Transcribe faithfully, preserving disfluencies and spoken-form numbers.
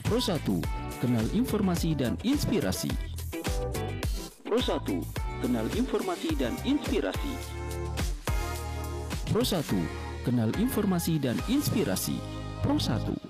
Pro satu, kenal informasi dan inspirasi. Pro satu, kenal informasi dan inspirasi. Pro satu, kenal informasi dan inspirasi. Pro satu.